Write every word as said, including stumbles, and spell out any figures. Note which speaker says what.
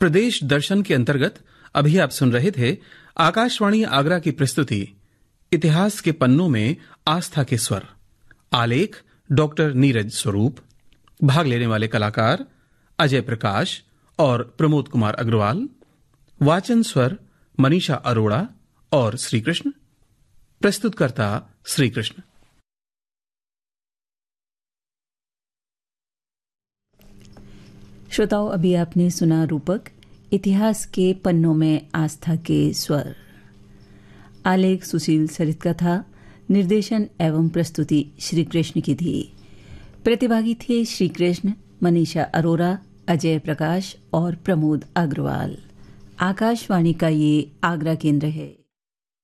Speaker 1: प्रदेश दर्शन के अंतर्गत अभी आप सुन रहे थे आकाशवाणी आगरा की प्रस्तुति इतिहास के पन्नों में आस्था के स्वर। आलेख डॉक्टर नीरज स्वरूप। भाग लेने वाले कलाकार अजय प्रकाश और प्रमोद कुमार अग्रवाल। वाचन स्वर मनीषा अरोड़ा और श्रीकृष्ण। प्रस्तुतकर्ता श्रीकृष्ण।
Speaker 2: श्रोताओं, अभी आपने सुना रूपक इतिहास के पन्नों में आस्था के स्वर। आलेख सुशील सरित का था। निर्देशन एवं प्रस्तुति श्री कृष्ण की थी। प्रतिभागी थे श्री कृष्ण, मनीषा अरोड़ा, अजय प्रकाश और प्रमोद अग्रवाल। आकाशवाणी का ये आगरा केंद्र है।